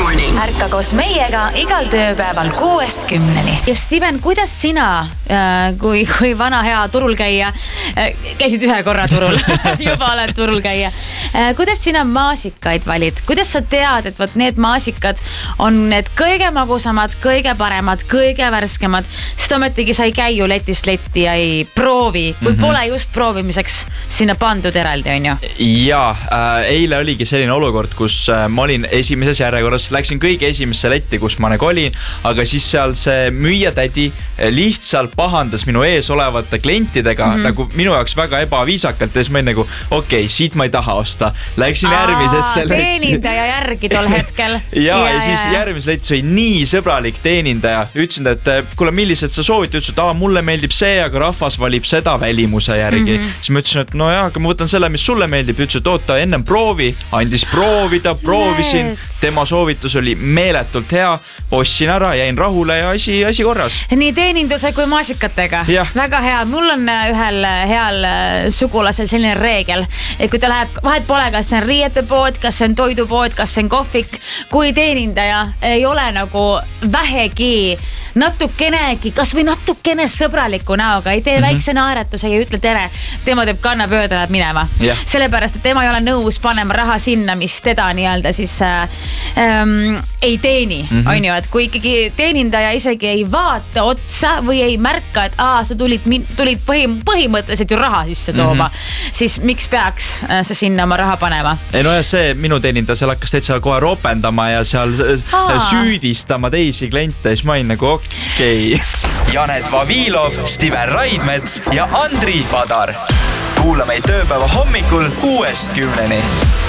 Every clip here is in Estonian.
Ärka koos meiega igal tööpäeval 6-10. Ja Steven, kuidas sina, kui vana hea turul käia, käisid ühe korra turul, juba oled turul käia. Kuidas sina maasikaid valid? Kuidas sa tead, et võt need maasikad on need kõige magusamad, kõige paremad, kõige värskemad, sest ometigi sa ei käi ju letist letti ja ei proovi, kui pole just proovimiseks sinna pandud eraldi, on ju? Jaa, eile oligi selline olukord, kus ma olin esimeses järjekorras, läksin kõige esimesse letti, kus ma nagu olin, aga siis seal see müüjatädi lihtsalt pahandas minu ees olevate klientidega nagu minu jaoks väga ebaviisakalt ja siis ma olin nagu, okei, siit ma ei taha osta. Läksin järgmisesse letti. Teenindaja järgi tol hetkel. ja siis järgmises letis oli nii sõbralik teenindaja. Ütlesin, et kuule, millised sa soovid? Ütlesin, et mulle meeldib see, aga rahvas valib seda välimuse järgi. Siis ma ütlesin, et no jah, aga ma võtan selle, mis sulle meeldib. Ütlesin, et oota, ennem proovi. Andis proovida, proovisin. Tema soovitus oli meeletult hea. Ostsin ära, jäin rahule ja asi korras. Nii teeninduse kui maasikatega. Väga hea. Mul on ühel heal sugulasel selline reegel, et kui ta läheb, vahet pole, kas see on riietepood, kas see on toidupood, kas see on kohvik, kui teenindaja ei ole nagu vähegi natukenegi, kas või natukene sõbraliku näoga, ei tee väikse naeratuse ja ütle tere, tema teeb kannapööda, läheb minema. Sellepärast, et tema ei ole nõus panema raha sinna, mis teda nii-öelda siis ei teeni, on ju, et kui ikkagi teenindaja isegi ei vaata otsa või ei märka, et sa tulid põhimõtteliselt ju raha sisse tooma, siis miks peaks sa sinna oma raha panema? Ei no ja see minu teenindaja seal hakkas täitsa kohe ropendama ja seal süüdistama teisi kliente, siis ma olin nagu okei. Janet Vavilov, Steven Raidmets ja Andri Padar. Kuula meid tööpäeva hommikul 6-10.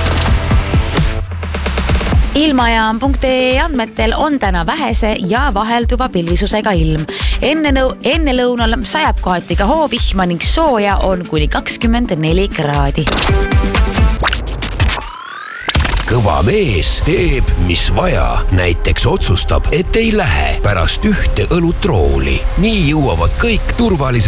Ilmajaam.ee andmetel on täna vähese ja vahelduva pilvisusega ilm. Enne lõunal sajab kohati ka hoovihma ning sooja on kuni 24 kraadi. Kõva mees teeb, mis vaja. Näiteks otsustab, et ei lähe pärast ühte õlutrooli. Nii jõuavad kõik turvaliselt